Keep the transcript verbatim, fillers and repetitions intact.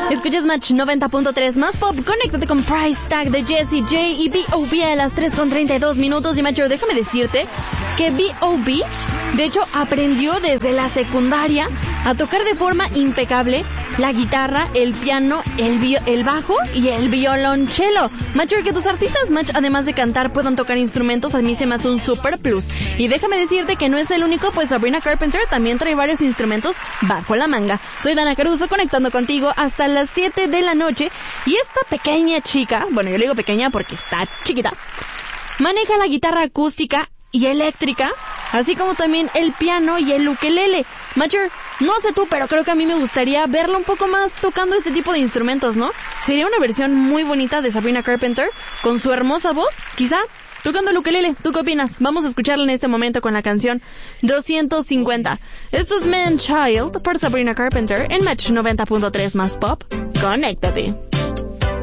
Escuchas Match noventa punto tres más pop. Conéctate con Price Tag de Jessie J y B O B a las tres con treinta y dos minutos. Y Macho, déjame decirte que B O B, de hecho, aprendió desde la secundaria a tocar de forma impecable la guitarra, el piano, el, vi- el bajo y el violonchelo. Macho, que tus artistas Match, además de cantar, puedan tocar instrumentos, a mí se me hace un super plus. Y déjame decirte que no es el único, pues Sabrina Carpenter también trae varios instrumentos bajo la manga. Soy Dana Caruso, conectando contigo hasta las siete de la noche. Y esta pequeña chica, bueno, yo le digo pequeña porque está chiquita, maneja la guitarra acústica y eléctrica, así como también el piano y el ukelele. Macher, no sé tú, pero creo que a mí me gustaría verla un poco más tocando este tipo de instrumentos, ¿no? Sería una versión muy bonita de Sabrina Carpenter, con su hermosa voz, quizá, tocando el ukelele. ¿Tú qué opinas? Vamos a escucharla en este momento con la canción doscientos cincuenta. Esto es Man Child por Sabrina Carpenter en Match noventa punto tres más pop. Conéctate.